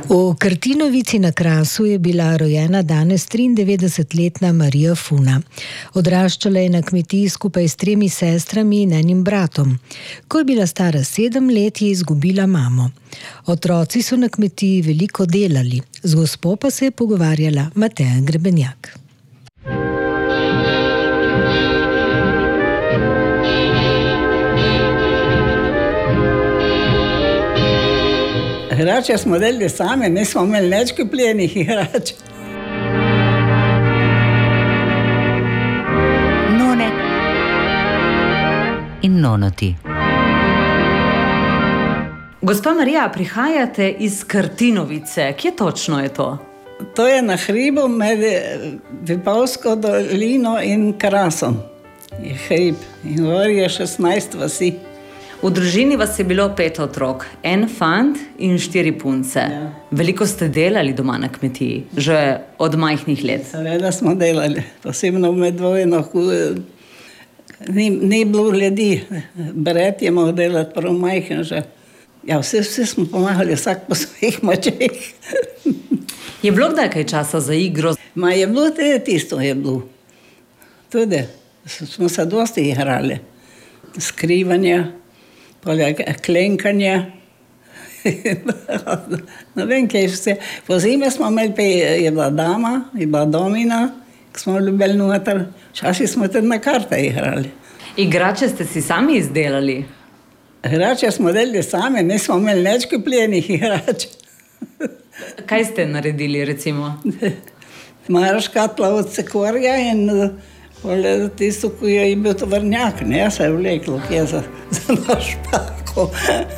V Krtinovici na Krasu je bila rojena danes 93-letna Marija Funa. Odraščala je na kmetiji skupaj s 3 sestrami in enim bratom. Ko je bila stara 7 let, je izgubila mamo. Otroci so na kmetiji veliko delali, z gospo pa se je pogovarjala Mateja Grebenjak. Hrače smo delili sami, nismo imeli nič kupljenih hrač. None in nonoti. Gospa Marija, prihajate iz Krtinovice. Kje točno je to? To je na hribu med Vipavsko dolino in Krasom. Je hrib in gor je 16 vasi. V družini vas je bilo 5 otrok, 1 fant in 4 punce. Ja. Veliko ste delali doma na kmetiji, že od majhnih let. Seveda smo delali, posebno med vojno. Ni bilo ljudi, brat je moral delati prav majhen že. Ja, vsi smo pomagali, vsak po svojih močeh. Je bilo kdaj kaj časa za igro? Je bilo tisto, je bilo. Tudi smo se dosti igrali. Skrivanje, klenkanje. Ne vem, kaj vse. Po zime smo imeli, je bila dama, je bila domina, ki smo ljubili noter. Včasih smo tudi na karte igrali. Igrače ste si sami izdelali? Igrače smo delili sami, nismo imeli nič kupljenih igrač. Kaj ste naredili, recimo? Imajo škatla od cikorja in tisto, ko je bil tovrnjak, ne, se je vleklo, ki je za naš pako.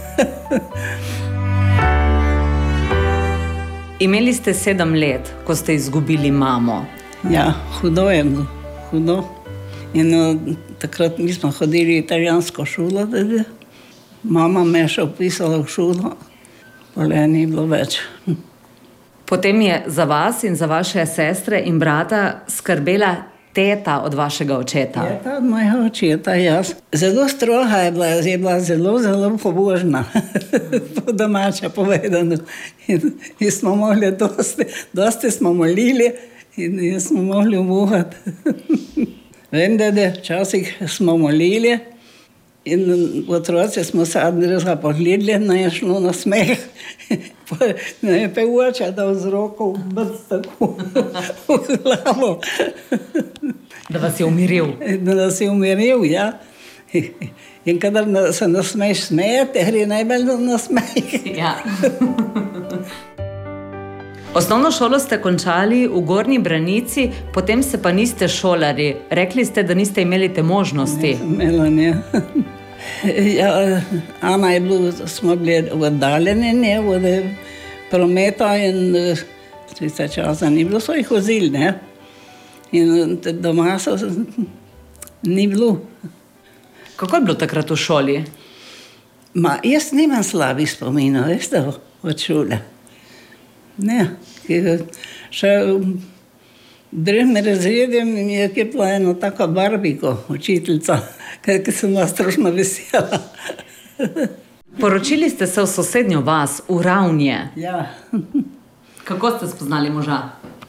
Imeli ste 7 let, ko ste izgubili mamo. Ja, hudo je bilo, hudo. In takrat mi smo hodili v italijansko šolo, tudi. Mama me je še upisala v šolo, pole ni bilo več. Potem je za vas in za vaše sestre in brata skrbela teta od vašega očeta. Teta od mojega očeta, jaz. Zelo stroga je bila zelo, zelo pobožna. Po domače povedano. In smo mogli dosti smo molili in smo mogli umovati. Vem, da včasih smo molili in otroci smo se adresa pogledali, ne je šlo na smeh. Ne je pevoča dal z roko brc tako v glavo. Da vas je umiril. Da nas je umiril, ja. In kadar se nasmeješ smejati, gre najbolj na smeh. Ja. Osnovno šolo ste končali v Gornji Branici, potem se pa niste šolali. Rekli ste, da niste imeli te možnosti. Nisem imela, ne. Ja, Ana je bilo, smo bili oddaljeni, ne, od prometa in tiste časa ni bilo svojih vozil, ne. In doma ni bilo. Kako je bilo takrat v šoli? Jaz nimam slabih spominov, veste, od šole. Ne, še v 2. razredu mi je kipla eno tako barbiko, učiteljica, ki sem bila strašno vesela. Poročili ste se v sosednjo vas, v Ravnje. Ja. Kako ste spoznali moža?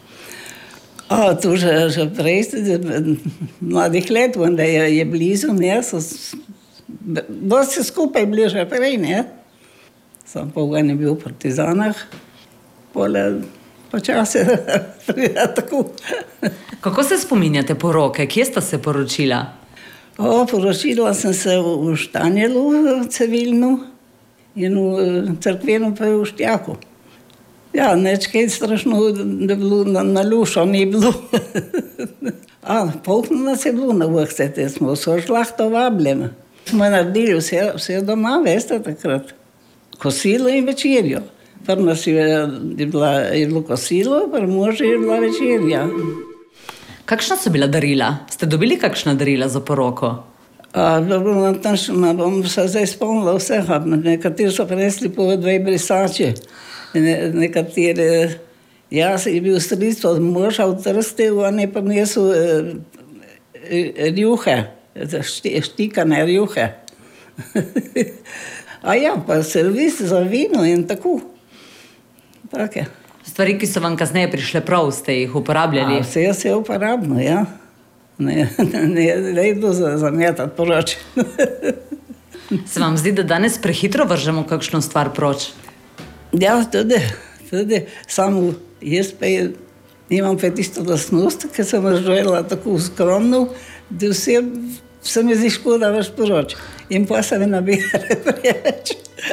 Tu že prej, mladih let, da je blizu, ne, dosti skupaj bili že prej, ne. Sam pa je bil v partizanah, pole počasi pride tako. Kako se spominjate poroke? Kje sta se poročila? Poročila sem se v Štanjelu, civilno, in v cerkvenu pa v Štjaku. Ja, neč kaj strašno, da bilo na lušo ni bilo. Polkno nas je bilo na vrhcete, smo so šlahto vabljeni. Smo naredili vse doma, veste, takrat. Kosilo in večerjo. Prv nas je bilo kosilo, prv mož je bila večerja. Kakšna so bila darila? Ste dobili kakšna darila za poroko? Bom se zdaj spomnila vsega. Nekateri so prinesli po 2 brisači. Nekateri, jaz je bil stric od moža v Trsti, on je prinesel rjuhe, štikane rjuhe. Pa servis za vino in tako. take. Stvari, ki so vam kasneje prišle prav, ste jih uporabljali? Vse je uporabno, ja. Ne idu zametati proč. Se vam zdi, da danes prehitro vržemo kakšno stvar proč? Ja, tudi. Samo jaz pa imam pa tisto lastnost, ki sem želela tako skromno, da vse mi zdi škoda vrš proč. In pa se mi nabere preveč.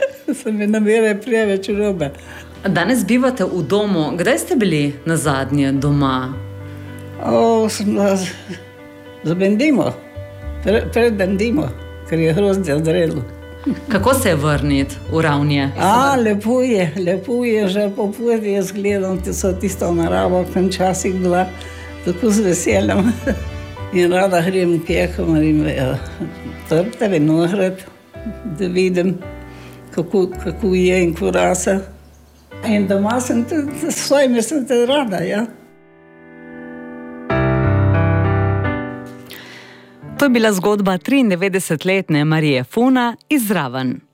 Robe. Danes bivate v domu. Kdaj ste bili nazadnje doma? Sem bila za Bendimo, pred Bendimo, ker je grozdje odrelo. Kako se je vrniti v Ravnje? Lepo je, že po poti jaz gledam tisto naravo, ki včasih bila tako z veseljem. In rada grem k Jehomarjem trte, vinograd, da vidim, kako je in kako rase. In doma sem tudi, s svojimi sem tudi rada, ja. To je bila zgodba 93-letne Marije Funa iz Raven.